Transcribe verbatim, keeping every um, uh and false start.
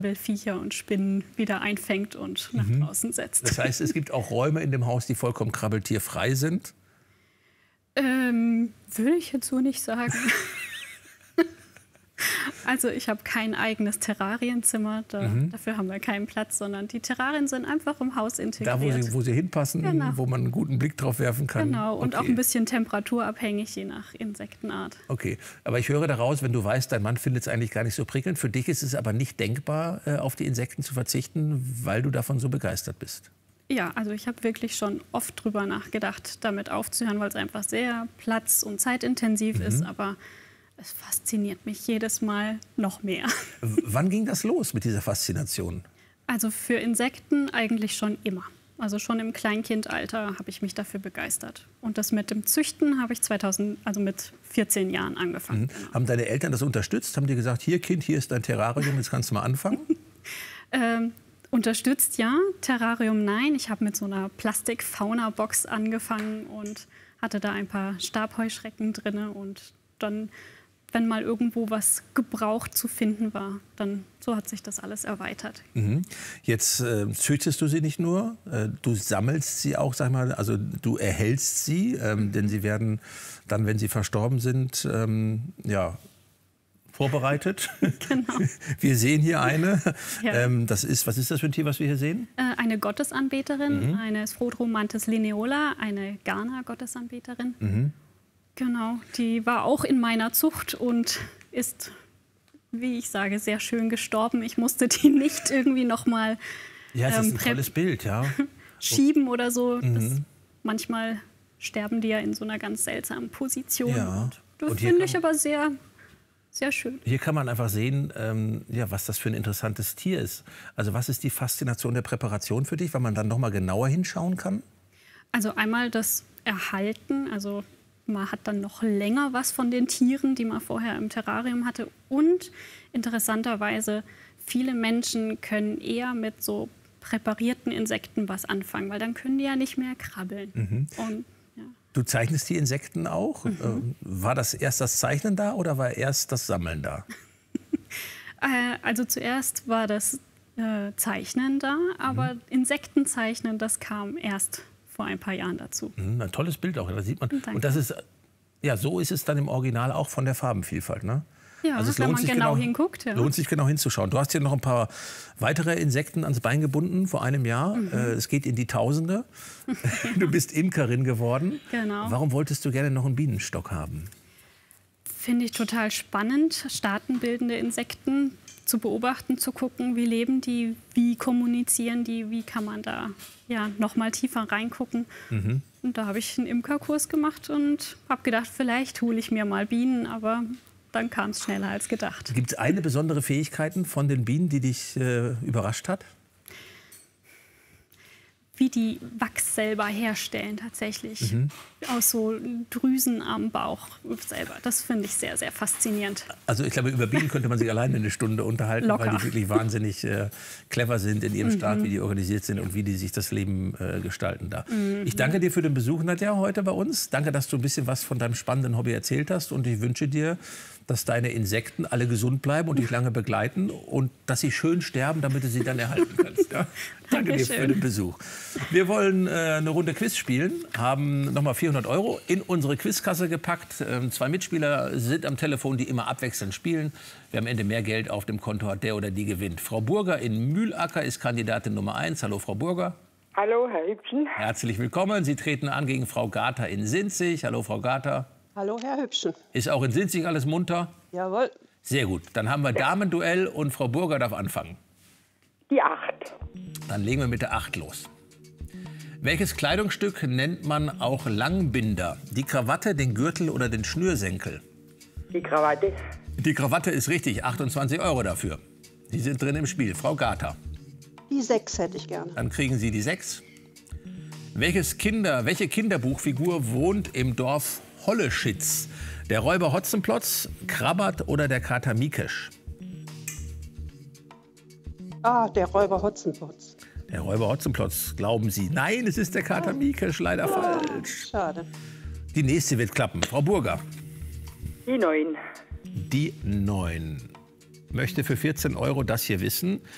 Viecher und Spinnen wieder einfängt und nach Mhm. draußen setzt. Das heißt, es gibt auch Räume in dem Haus, die vollkommen krabbeltierfrei sind? Ähm, würde ich jetzt so nicht sagen. Also ich habe kein eigenes Terrarienzimmer, da, Mhm. dafür haben wir keinen Platz, sondern die Terrarien sind einfach im Haus integriert. Da, wo sie, wo sie hinpassen, Genau. wo man einen guten Blick drauf werfen kann? Genau, und Okay. auch ein bisschen temperaturabhängig, je nach Insektenart. Okay, aber ich höre daraus, wenn du weißt, dein Mann findet es eigentlich gar nicht so prickelnd. Für dich ist es aber nicht denkbar, äh, auf die Insekten zu verzichten, weil du davon so begeistert bist. Ja, also ich habe wirklich schon oft drüber nachgedacht, damit aufzuhören, weil es einfach sehr platz- und zeitintensiv Mhm. ist. Aber es fasziniert mich jedes Mal noch mehr. W wann ging das los mit dieser Faszination? Also für Insekten eigentlich schon immer. Also schon im Kleinkindalter habe ich mich dafür begeistert. Und das mit dem Züchten habe ich zweitausend, also mit vierzehn Jahren angefangen. Mhm. Genau. Haben deine Eltern das unterstützt? Haben die gesagt, hier Kind, hier ist dein Terrarium, jetzt kannst du mal anfangen? Ähm, unterstützt ja, Terrarium nein. Ich habe mit so einer Plastik-Fauna-Box angefangen und hatte da ein paar Stabheuschrecken drin. Und dann, wenn mal irgendwo was gebraucht zu finden war, dann so hat sich das alles erweitert. Mhm. Jetzt äh, züchtest du sie nicht nur, äh, du sammelst sie auch, sag ich mal, also du erhältst sie, ähm, denn sie werden dann, wenn sie verstorben sind, ähm, ja, vorbereitet. Genau. Wir sehen hier eine. Ja. Ähm, das ist, was ist das für ein Tier, was wir hier sehen? Äh, eine Gottesanbeterin, Mhm. eine Sphodromantis lineola, eine Ghana-Gottesanbeterin. Mhm. Genau, die war auch in meiner Zucht und ist, wie ich sage, sehr schön gestorben. Ich musste die nicht irgendwie noch mal Ja, es ist ähm, ein prä- tolles Bild, ja. schieben oder so. Das, Mhm. manchmal sterben die ja in so einer ganz seltsamen Position. Ja. Und das Und hier finde kann- ich aber sehr, sehr schön. Hier kann man einfach sehen, ähm, ja, was das für ein interessantes Tier ist. Also was ist die Faszination der Präparation für dich, weil man dann noch mal genauer hinschauen kann? Also einmal das Erhalten, also man hat dann noch länger was von den Tieren, die man vorher im Terrarium hatte. Und interessanterweise, viele Menschen können eher mit so präparierten Insekten was anfangen, weil dann können die ja nicht mehr krabbeln. Mhm. Und, ja. Du zeichnest die Insekten auch. Ähm, war das erst das Zeichnen da oder war erst das Sammeln da? Äh, also zuerst war das äh, Zeichnen da, aber Mhm. Insektenzeichnen, das kam erst vor ein paar Jahren dazu. Mhm, ein tolles Bild auch. Da sieht man. Danke. Und das ist, ja, so ist es dann im Original auch von der Farbenvielfalt, ne? Ja, Also es wenn lohnt man sich genau, genau- hinguckt. Ja. Lohnt sich genau hinzuschauen. Du hast hier noch ein paar weitere Insekten ans Bein gebunden vor einem Jahr. Mhm. Äh, es geht in die Tausende. Du bist Imkerin geworden. Genau. Warum wolltest du gerne noch einen Bienenstock haben? Finde ich total spannend, staatenbildende Insekten zu beobachten, zu gucken, wie leben die, wie kommunizieren die, wie kann man da ja, noch mal tiefer reingucken. Mhm. Und da habe ich einen Imkerkurs gemacht und habe gedacht, vielleicht hole ich mir mal Bienen, aber dann kam es schneller als gedacht. Gibt es eine besondere Fähigkeit von den Bienen, die dich äh, überrascht hat? Wie die Wachs selber herstellen tatsächlich. Mhm. Aus so Drüsen am Bauch selber. Das finde ich sehr, sehr faszinierend. Also ich glaube, über Bienen könnte man sich alleine eine Stunde unterhalten, Locker. weil die wirklich wahnsinnig äh, clever sind in ihrem Mhm. Staat, wie die organisiert sind und wie die sich das Leben äh, gestalten da. Mhm. Ich danke dir für den Besuch, Nadja, heute bei uns. Danke, dass du ein bisschen was von deinem spannenden Hobby erzählt hast. Und ich wünsche dir, dass deine Insekten alle gesund bleiben und dich lange begleiten und dass sie schön sterben, damit du sie dann erhalten kannst. Ja? Danke dir für Dankeschön. den Besuch. Wir wollen äh, eine Runde Quiz spielen, haben nochmal vierhundert Euro in unsere Quizkasse gepackt. Ähm, zwei Mitspieler sind am Telefon, die immer abwechselnd spielen. Wer am Ende mehr Geld auf dem Konto hat, der oder die gewinnt. Frau Burger in Mühlacker ist Kandidatin Nummer eins. Hallo, Frau Burger. Hallo, Herr Hübschen. Herzlich willkommen. Sie treten an gegen Frau Gater in Sinzig. Hallo, Frau Gater. Hallo, Herr Hübschen. Ist auch in Sinzig alles munter? Jawohl. Sehr gut. Dann haben wir Damenduell und Frau Burger darf anfangen. Die acht. Dann legen wir mit der acht los. Welches Kleidungsstück nennt man auch Langbinder? Die Krawatte, den Gürtel oder den Schnürsenkel? Die Krawatte. Die Krawatte ist richtig. achtundzwanzig Euro dafür. Sie sind drin im Spiel. Frau Gater. Die sechs hätte ich gerne. Dann kriegen Sie die sechs. Welches Kinder, welche Kinderbuchfigur wohnt im Dorf Holleschitz? Der Räuber Hotzenplotz, Krabbert oder der Kater Mikesch? Ah, der Räuber Hotzenplotz. Der Räuber Hotzenplotz, glauben Sie? Nein, es ist der Kater Mikesch, leider falsch. Schade. Die nächste wird klappen. Frau Burger. Die neun. Die neun. Möchte für vierzehn Euro das hier wissen.